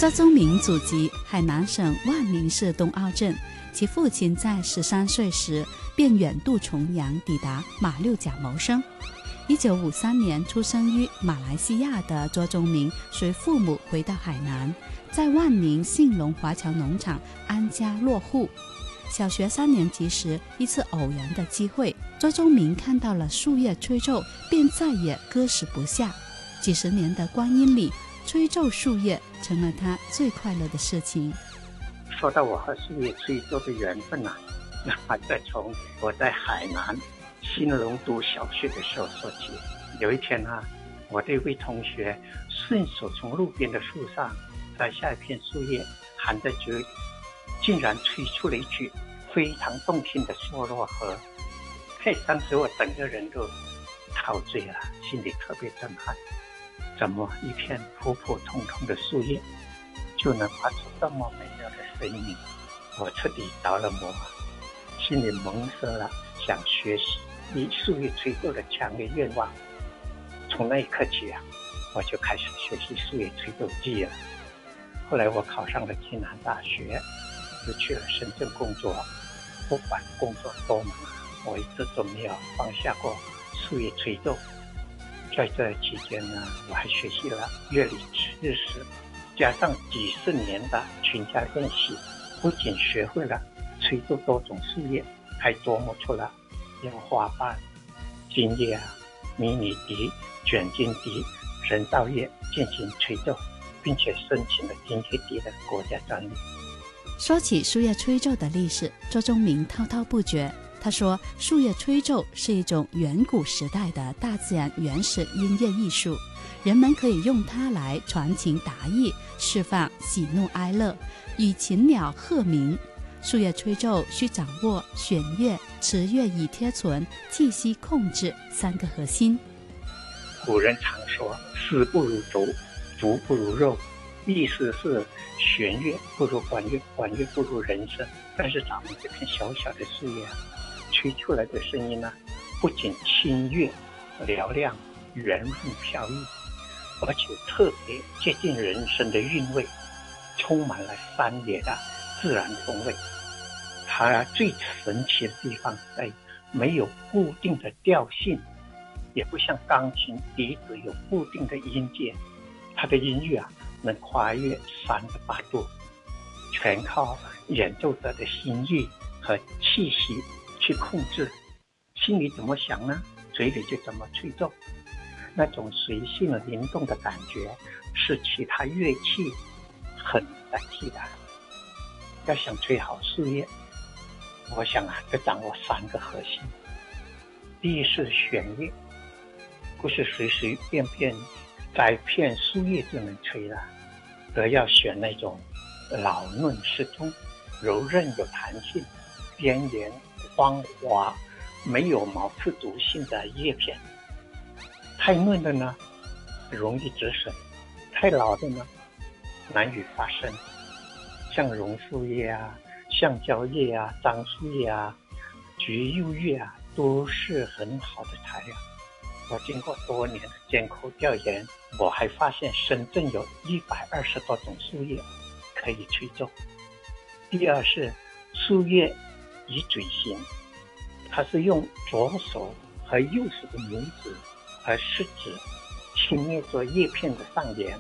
周宗明祖籍海南省万宁市东澳镇，其父亲在13岁时便远渡重洋抵达马六甲谋生。1953年出生于马来西亚的周宗明随父母回到海南，在万宁信隆华侨农场安家落户。小学3年级时，一次偶然的机会，周宗明看到了树叶吹奏，便再也割舍不下。几十年的光阴里，吹奏树叶成了他最快乐的事情。 说到我和树叶吹奏的缘分啊，那再从我在海南新隆读小学的时候说起。有一天啊，我的一位同学顺手从路边的树上摘下一片树叶，含在嘴里，竟然吹出了一句非常动听的梭罗河。当时我整个人都陶醉了，心里特别震撼。怎么一片普普通通的树叶就能发出这么美妙的声音？我彻底着了魔，心里萌生了想学习以树叶吹奏的强烈愿望。从那一刻起啊，我就开始学习树叶吹奏技了。后来我考上了暨南大学，又去了深圳工作。不管工作多忙，我一直都没有放下过树叶吹奏。在这期间呢，我还学习了乐理知识，加上几十年的群家练习，不仅学会了吹奏多种树叶，还琢磨出了用花瓣、金叶啊、迷你笛、卷金笛、人造叶进行吹奏，并且申请了金叶笛的国家专利。 说起树叶吹奏的历史，周宗明滔滔不绝。他说，树叶吹奏是一种远古时代的大自然原始音乐艺术，人们可以用它来传情达意，释放喜怒哀乐，与禽鸟和鸣。树叶吹奏需掌握弦乐、持乐以贴唇、气息控制3个核心。 古人常说丝不如竹，竹不如肉，意思是弦乐不如管乐，管乐不如人声。但是咱们这片小小的树叶吹出来的声音呢，不仅清悦嘹亮、圆润飘逸，而且特别接近人生的韵味，充满了山野的自然风味。它最神奇的地方在没有固定的调性，也不像钢琴、笛子有固定的音阶，它的音乐能跨越3个8度，全靠演奏者的心意和气息去控制。心里怎么想呢，嘴里就怎么吹奏。那种随性灵动的感觉是其他乐器很难代替的。要想吹好树叶，我想要掌握3个核心。第一是弦乐，不是随随便便摘片树叶就能吹的，而要选那种老嫩适中、柔韧有弹性、边缘光滑、没有毛刺毒性的叶片。太嫩的呢，容易止损；太老的呢，难以发声。像榕树叶啊、橡胶叶啊、樟树叶啊、菊柚叶啊，都是很好的材料。我经过多年的监控调研，我还发现深圳有120多种树叶可以吹奏。第二是树叶以嘴形，它是用左手和右手的拇指和食指轻捏着叶片的上沿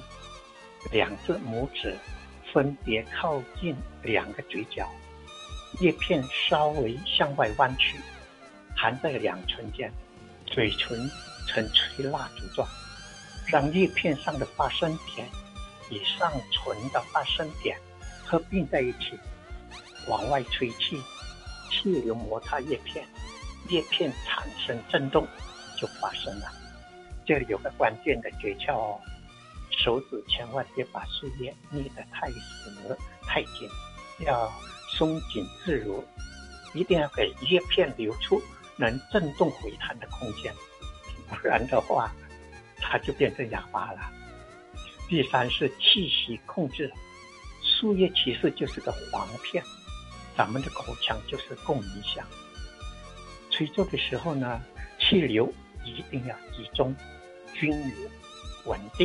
，2只拇指分别靠近2个嘴角，叶片稍微向外弯曲，含在2唇间，嘴唇呈吹蜡烛状，让叶片上的发声点与上唇的发声点合并在一起，往外吹气，气流摩擦叶片，叶片产生震动，就发声了。这里有个关键的诀窍哦，手指千万别把树叶捏得太死太紧，要松紧自如，一定要给叶片留出能震动回弹的空间，不然的话它就变成哑巴了。第三是气息控制，树叶其实就是个簧片，咱们的口腔就是共鸣箱。吹奏的时候呢，气流一定要集中、均匀、稳定。